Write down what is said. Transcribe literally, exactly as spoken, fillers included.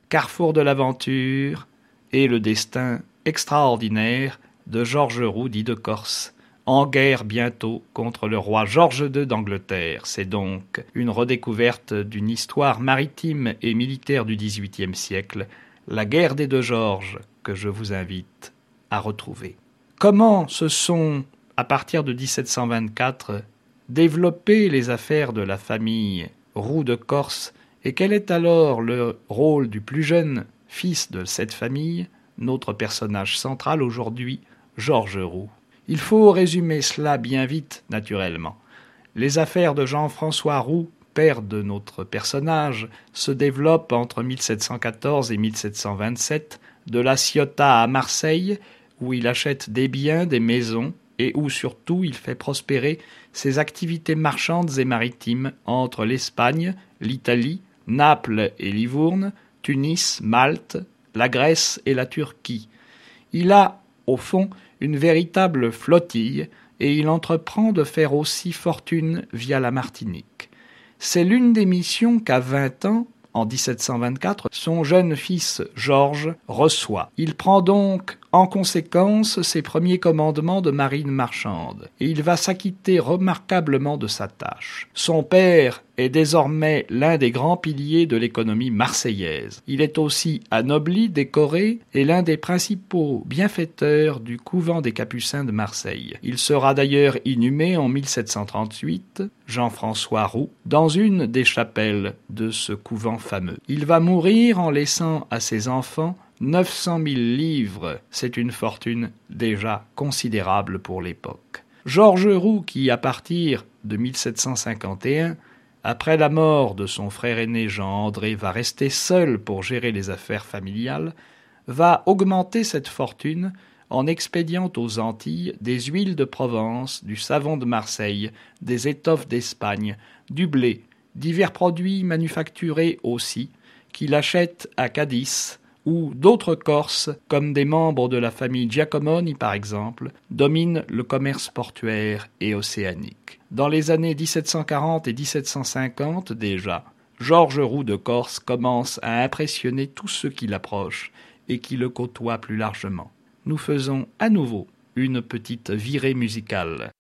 carrefour de l'aventure et le destin extraordinaire de Georges Roux dit de Corse, en guerre bientôt contre le roi Georges deux d'Angleterre. C'est donc une redécouverte d'une histoire maritime et militaire du dix-huitième siècle, la guerre des deux Georges, que je vous invite à retrouver. Comment se sont, à partir de dix-sept cent vingt-quatre, développées les affaires de la famille Roux de Corse, et quel est alors le rôle du plus jeune fils de cette famille, notre personnage central aujourd'hui, Georges Roux. Il faut résumer cela bien vite, naturellement. Les affaires de Jean-François Roux, père de notre personnage, se développent entre mille sept cent quatorze et mille sept cent vingt-sept, de La Ciotat à Marseille, où il achète des biens, des maisons, et où surtout il fait prospérer ses activités marchandes et maritimes entre l'Espagne, l'Italie, Naples et Livourne, Tunis, Malte, la Grèce et la Turquie. Il a, au fond, une véritable flottille et il entreprend de faire aussi fortune via la Martinique. C'est l'une des missions qu'à vingt ans, en dix-sept cent vingt-quatre, son jeune fils Georges reçoit. Il prend donc en conséquence ses premiers commandements de marine marchande et il va s'acquitter remarquablement de sa tâche. Son père est désormais l'un des grands piliers de l'économie marseillaise. Il est aussi anobli, décoré et l'un des principaux bienfaiteurs du couvent des Capucins de Marseille. Il sera d'ailleurs inhumé en mille sept cent trente-huit, Jean-François Roux, dans une des chapelles de ce couvent fameux. Il va mourir en laissant à ses enfants neuf cent mille livres, c'est une fortune déjà considérable pour l'époque. Georges Roux, qui à partir de mille sept cent cinquante et un, après la mort de son frère aîné Jean-André, va rester seul pour gérer les affaires familiales, va augmenter cette fortune en expédiant aux Antilles des huiles de Provence, du savon de Marseille, des étoffes d'Espagne, du blé, divers produits manufacturés aussi, qu'il achète à Cadiz, où d'autres Corses, comme des membres de la famille Giacomoni par exemple, dominent le commerce portuaire et océanique. Dans les années dix-sept cent quarante et dix-sept cent cinquante déjà, Georges Roux de Corse commence à impressionner tous ceux qui l'approchent et qui le côtoient plus largement. Nous faisons à nouveau une petite virée musicale.